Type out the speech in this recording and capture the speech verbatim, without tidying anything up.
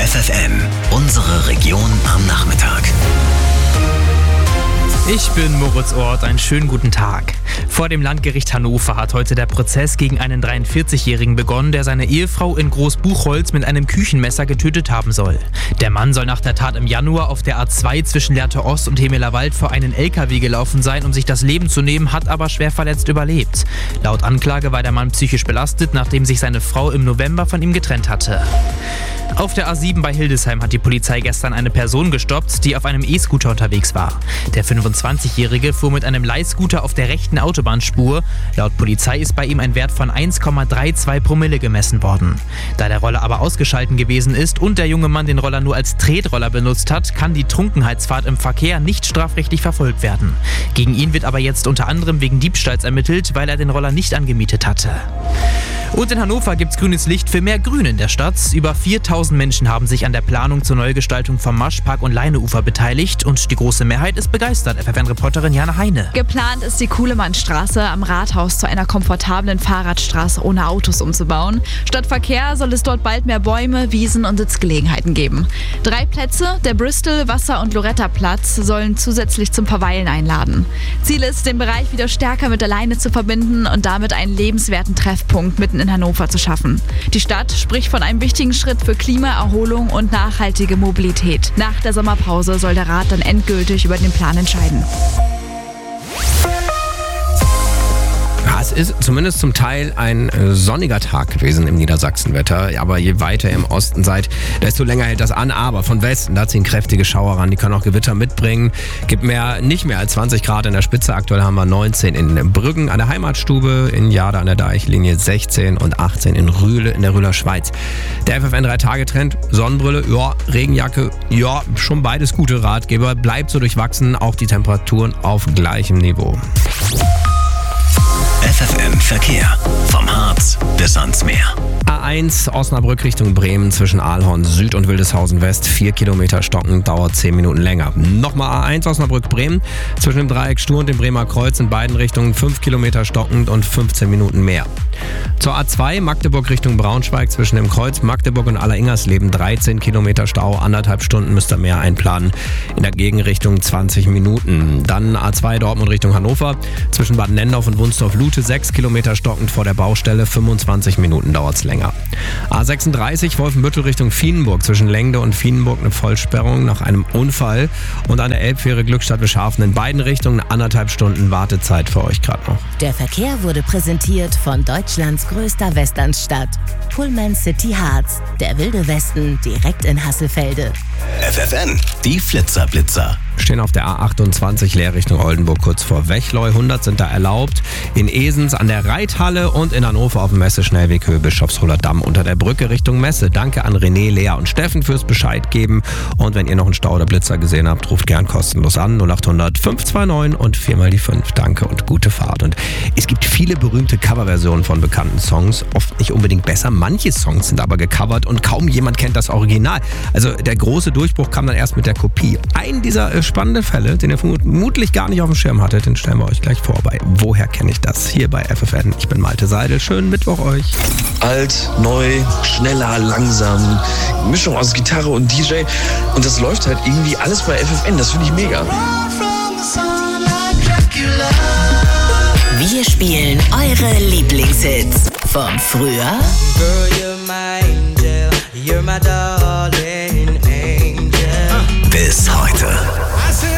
F F N, unsere Region am Nachmittag. Ich bin Moritz Ort, einen schönen guten Tag. Vor dem Landgericht Hannover hat heute der Prozess gegen einen dreiundvierzigjährigen begonnen, der seine Ehefrau in Großbuchholz mit einem Küchenmesser getötet haben soll. Der Mann soll nach der Tat im Januar auf der A zwei zwischen Lehrte Ost und Hemelerwald vor einen L K W gelaufen sein, um sich das Leben zu nehmen, hat aber schwer verletzt überlebt. Laut Anklage war der Mann psychisch belastet, nachdem sich seine Frau im November von ihm getrennt hatte. Auf der A sieben bei Hildesheim hat die Polizei gestern eine Person gestoppt, die auf einem E-Scooter unterwegs war. Der fünfundzwanzigjährige fuhr mit einem Leihscooter auf der rechten Autobahnspur. Laut Polizei ist bei ihm ein Wert von eins Komma zweiunddreißig Promille gemessen worden. Da der Roller aber ausgeschalten gewesen ist und der junge Mann den Roller nur als Tretroller benutzt hat, kann die Trunkenheitsfahrt im Verkehr nicht strafrechtlich verfolgt werden. Gegen ihn wird aber jetzt unter anderem wegen Diebstahls ermittelt, weil er den Roller nicht angemietet hatte. Und in Hannover gibt's grünes Licht für mehr Grün in der Stadt. Über viertausend Menschen haben sich an der Planung zur Neugestaltung vom Maschpark und Leineufer beteiligt und die große Mehrheit ist begeistert. F F N-Reporterin Jana Heine. Geplant ist die Kuhlemannstraße am Rathaus zu einer komfortablen Fahrradstraße ohne Autos umzubauen. Statt Verkehr soll es dort bald mehr Bäume, Wiesen und Sitzgelegenheiten geben. Drei Plätze, der Bristol-, Wasser- und Loretta-Platz, sollen zusätzlich zum Verweilen einladen. Ziel ist, den Bereich wieder stärker mit der Leine zu verbinden und damit einen lebenswerten Treffpunkt mitten in Hannover zu schaffen. Die Stadt spricht von einem wichtigen Schritt für Klima, Erholung und nachhaltige Mobilität. Nach der Sommerpause soll der Rat dann endgültig über den Plan entscheiden. Ja, es ist zumindest zum Teil ein äh, sonniger Tag gewesen im Niedersachsenwetter. Aber je weiter ihr im Osten seid, desto länger hält das an. Aber von Westen, da ziehen kräftige Schauer ran. Die können auch Gewitter mitbringen. Gibt mehr, nicht mehr als zwanzig Grad in der Spitze. Aktuell haben wir neunzehn in Brüggen an der Heimatstube, in Jade an der Deichlinie sechzehn und achtzehn in Rühle in der Rühler Schweiz. Der F F N drei Tage Trend, Sonnenbrille, ja, Regenjacke, ja, schon beides gute Ratgeber. Bleibt so durchwachsen, auch die Temperaturen auf gleichem Niveau. F F N Verkehr. Vom Harz bis ans Meer. A eins Osnabrück Richtung Bremen zwischen Aalhorn Süd und Wildeshausen West. Vier Kilometer stocken, dauert zehn Minuten länger. Nochmal A eins Osnabrück Bremen zwischen dem Dreieck Stur und dem Bremer Kreuz in beiden Richtungen. Fünf Kilometer stockend und fünfzehn Minuten mehr. Zur A zwei Magdeburg Richtung Braunschweig zwischen dem Kreuz Magdeburg und Alleringhersleben. dreizehn Kilometer Stau, anderthalb Stunden müsst ihr mehr einplanen. In der Gegenrichtung zwanzig Minuten. Dann A zwei Dortmund Richtung Hannover zwischen Bad Nendorf und Wunstorf-Lute. sechs Kilometer stockend vor der Baustelle, fünfundzwanzig Minuten dauert's länger. A sechsunddreißig Wolfenbüttel Richtung Vienenburg zwischen Lengde und Vienenburg eine Vollsperrung nach einem Unfall und eine Elbfähre Glückstadt-Bescharfen in beiden Richtungen anderthalb Stunden Wartezeit für euch gerade noch. Der Verkehr wurde präsentiert von Deutschlands größter Westernstadt, Pullman City Harz, der wilde Westen direkt in Hasselfelde. F F N, die Flitzerblitzer. Stehen auf der A achtundzwanzig leer Richtung Oldenburg kurz vor Wechleu. hundert sind da erlaubt. In Esens an der Reithalle und in Hannover auf dem Messeschnellweg Höhe Bischofsholer Damm unter der Brücke Richtung Messe. Danke an René, Lea und Steffen fürs Bescheid geben. Und wenn ihr noch einen Stau oder Blitzer gesehen habt, ruft gern kostenlos an. null acht hundert fünf zwei neun und viermal die fünf. Danke und gute Fahrt. Und es gibt viele berühmte Coverversionen von bekannten Songs. Oft nicht unbedingt besser. Manche Songs sind aber gecovert und kaum jemand kennt das Original. Also der große Durchbruch kam dann erst mit der Kopie. Einen dieser äh, spannenden Fälle, den ihr vermutlich gar nicht auf dem Schirm hattet, den stellen wir euch gleich vor bei Woher kenne ich das? Hier bei F F N. Ich bin Malte Seidel. Schönen Mittwoch euch. Alt, neu, schneller, langsam. Mischung aus Gitarre und D J. Und das läuft halt irgendwie alles bei F F N. Das finde ich mega. Wir spielen eure Lieblingshits vom Frühjahr Girl, you're my angel, you're my darling angel. Bis heute.